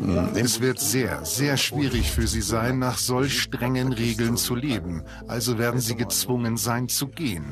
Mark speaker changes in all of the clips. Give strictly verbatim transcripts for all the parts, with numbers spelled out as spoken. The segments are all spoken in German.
Speaker 1: Es wird sehr, sehr schwierig für sie sein, nach solch strengen Regeln zu leben. Also werden sie gezwungen sein, zu gehen.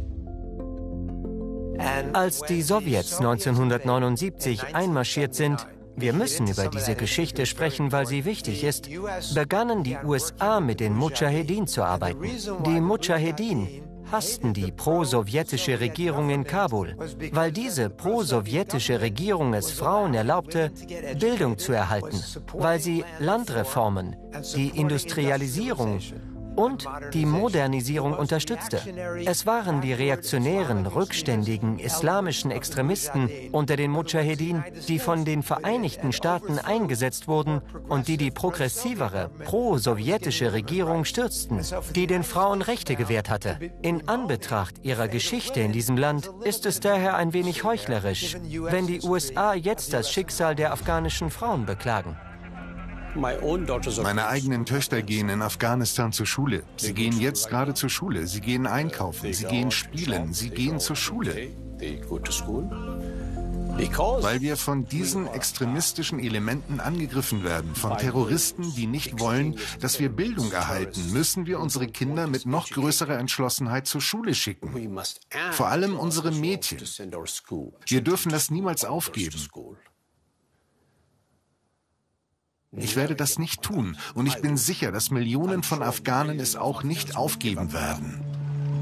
Speaker 2: Als die Sowjets neunzehnhundertneunundsiebzig einmarschiert sind, wir müssen über diese Geschichte sprechen, weil sie wichtig ist, begannen die U S A mit den Mudschahedin zu arbeiten. Die Mudschahedin hassten die pro-sowjetische Regierung in Kabul, weil diese pro-sowjetische Regierung es Frauen erlaubte, Bildung zu erhalten, weil sie Landreformen, die Industrialisierung und die Modernisierung unterstützte. Es waren die reaktionären, rückständigen, islamischen Extremisten unter den Mudschahedin, die von den Vereinigten Staaten eingesetzt wurden und die die progressivere, pro-sowjetische Regierung stürzten, die den Frauen Rechte gewährt hatte. In Anbetracht ihrer Geschichte in diesem Land ist es daher ein wenig heuchlerisch, wenn die U S A jetzt das Schicksal der afghanischen Frauen beklagen.
Speaker 1: Meine eigenen Töchter gehen in Afghanistan zur Schule. Sie gehen jetzt gerade zur Schule. Sie gehen einkaufen. Sie gehen spielen. Sie gehen zur Schule. Weil wir von diesen extremistischen Elementen angegriffen werden, von Terroristen, die nicht wollen, dass wir Bildung erhalten, müssen wir unsere Kinder mit noch größerer Entschlossenheit zur Schule schicken. Vor allem unsere Mädchen. Wir dürfen das niemals aufgeben. Ich werde das nicht tun und ich bin sicher, dass Millionen von Afghanen es auch nicht aufgeben werden.